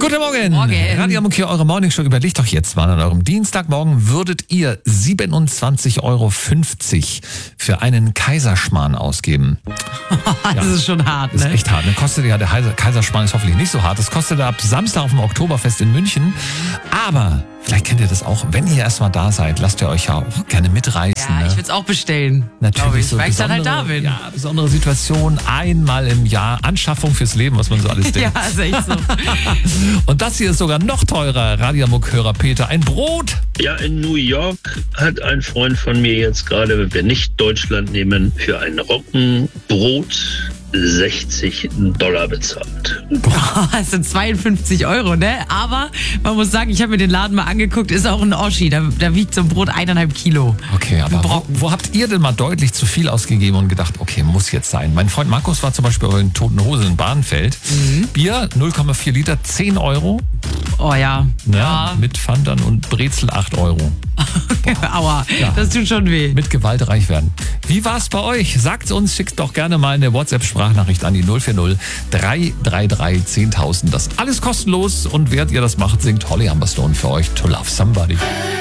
Guten Morgen. Morgen. Radio Amok hier, eure Morningshow. Überlegt doch jetzt mal, an eurem Dienstagmorgen würdet ihr 27,50 Euro für einen Kaiserschmarrn ausgeben. Das ist schon hart, Das ne? ist echt hart. Ne? Kostet ja, der Kaiserschmarrn ist hoffentlich nicht so hart. Das kostet ab Samstag auf dem Oktoberfest in München. Aber vielleicht kennt ihr das auch, wenn ihr erstmal da seid, lasst ihr euch ja auch gerne mitreißen. Ja, ne? ich würde es auch bestellen. Natürlich ich, weil ich dann halt da bin. Ja, besondere Situation, einmal im Jahr, Anschaffung fürs Leben, was man so alles denkt. Ja, ist echt so. Und das hier ist sogar noch teurer, Radio Amok-Hörer Peter. Ein Brot. Ja, in New York hat ein Freund von mir jetzt gerade, wenn wir nicht Deutschland nehmen, für ein Roggenbrot $60 bezahlt. Das sind 52 Euro, ne? Aber man muss sagen, ich habe mir den Laden mal angeguckt, ist auch ein Oschi. Da wiegt so ein Brot 1,5 Kilo. Okay, aber wo habt ihr denn mal deutlich zu viel ausgegeben und gedacht, okay, muss jetzt sein? Mein Freund Markus war zum Beispiel bei den Toten Hosen in Bahnfeld. Bier 0,4 Liter, 10 Euro. Oh ja. Ne? Ja. Mit Pfandern und Brezel 8 Euro. Aua, Ja. das tut schon weh. Mit Gewalt reich werden. Wie war's bei euch? Sagt's uns, schickt doch gerne mal eine WhatsApp-Sprachnachricht an die 040 333 10.000. Das ist alles kostenlos und während ihr das macht, singt Holly Humberstone für euch To Love Somebody.